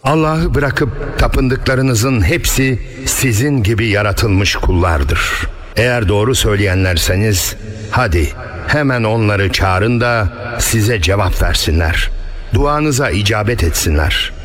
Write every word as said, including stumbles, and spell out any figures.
Allah'ı bırakıp tapındıklarınızın hepsi sizin gibi yaratılmış kullardır. Eğer doğru söyleyenlerseniz hadi hemen onları çağırın da size cevap versinler. Duanıza icabet etsinler.